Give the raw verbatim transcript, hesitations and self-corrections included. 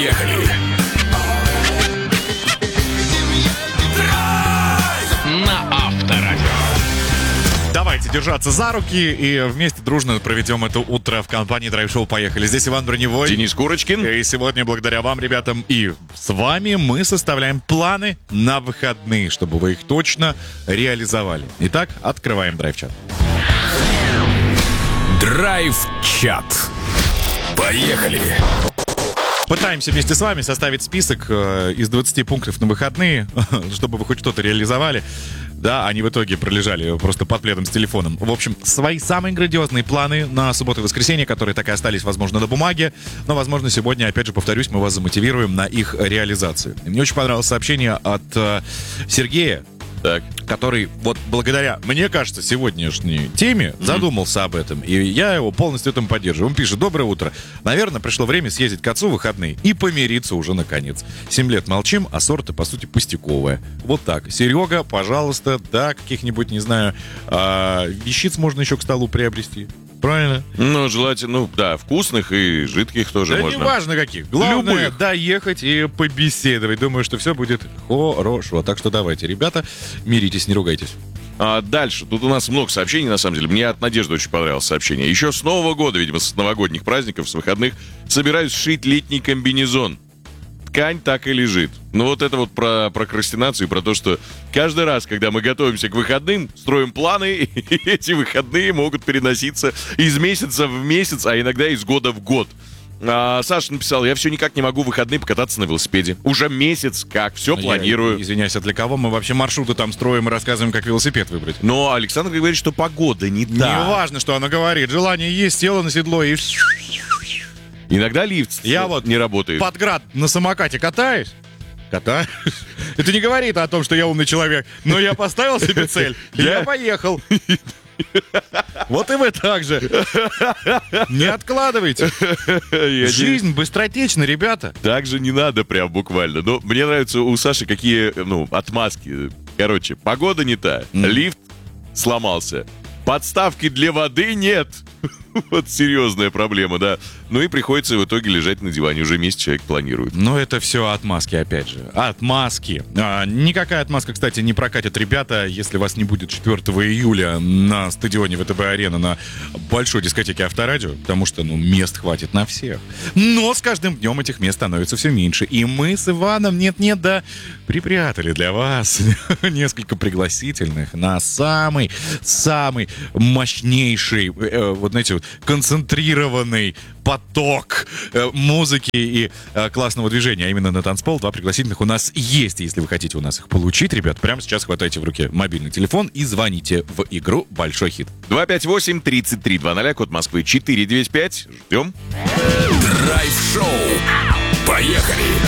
Поехали! На Авторадио. Давайте держаться за руки и вместе дружно проведем это утро в компании Драйв Шоу. Поехали. Здесь Иван Броневой. Денис Курочкин. И сегодня, благодаря вам, ребятам, и с вами мы составляем планы на выходные, чтобы вы их точно реализовали. Итак, открываем драйв-чат. Драйв-чат. Поехали! Пытаемся вместе с вами составить список э, из двадцати пунктов на выходные, чтобы вы хоть что-то реализовали. Да, они в итоге пролежали просто под пледом с телефоном. В общем, свои самые грандиозные планы на субботу и воскресенье, которые так и остались, возможно, на бумаге. Но, возможно, сегодня, опять же, повторюсь, мы вас замотивируем на их реализацию. И мне очень понравилось сообщение от э, Сергея, Так. который вот благодаря, мне кажется, сегодняшней теме mm-hmm. задумался об этом. И я его полностью этому поддерживаю. Он пишет: доброе утро. Наверное, пришло время съездить к отцу в выходные и помириться уже наконец. Семь лет молчим, а ссора-то, по сути, пустяковая. Вот так. Серега, пожалуйста, да, каких-нибудь, не знаю, а, вещиц можно еще к столу приобрести. Правильно? Ну, желательно, ну, да, вкусных и жидких тоже да можно. Да неважно каких. Главное, Любых. доехать и побеседовать. Думаю, что все будет хорошо. Так что давайте, ребята, миритесь, не ругайтесь. А дальше, тут у нас много сообщений, на самом деле. Мне от Надежды очень понравилось сообщение. Еще с Нового года, видимо, с новогодних праздников, с выходных, собираюсь сшить летний комбинезон. Ткань так и лежит. Ну вот это вот про прокрастинацию, про то, что каждый раз, когда мы готовимся к выходным, строим планы, и эти выходные могут переноситься из месяца в месяц, а иногда из года в год. А Саша написал: я все никак не могу в выходные покататься на велосипеде. Уже месяц как, все планирую. Я, извиняюсь, а для кого мы вообще маршруты там строим и рассказываем, как велосипед выбрать? Но Александр говорит, что погода не та. Не важно, что она говорит. Желание есть, села на седло и... Иногда лифт я вот не работает. Под град на самокате катаюсь. Катаюсь. Это не говорит о том, что я умный человек. Но я поставил себе цель, и я поехал. Вот и вы так же. Не откладывайте. Жизнь быстротечна, ребята. Так же не надо прям буквально. Но мне нравятся у Саши какие, ну, отмазки. Короче, погода не та. Mm. Лифт сломался. Подставки для воды нет. Вот серьезная проблема, да. Ну и приходится в итоге лежать на диване. Уже месяц человек планирует. Ну это все отмазки, опять же. Отмазки. А, никакая отмазка, кстати, не прокатит, ребята, если вас не будет четвёртого июля на стадионе ВТБ-арена на большой дискотеке Авторадио, потому что, ну, мест хватит на всех. Но с каждым днем этих мест становится все меньше. И мы с Иваном, нет-нет, да, припрятали для вас несколько пригласительных на самый-самый мощнейший, э, вот знаете, вот, концентрированный поток э, музыки и э, классного движения, а именно на танцпол. Два пригласительных у нас есть. Если вы хотите у нас их получить, ребят, прямо сейчас хватайте в руке мобильный телефон и звоните в игру «Большой хит». два пять восемь тридцать три двадцать, код Москвы четыре девять пять. Ждем. Драйв-шоу. Поехали!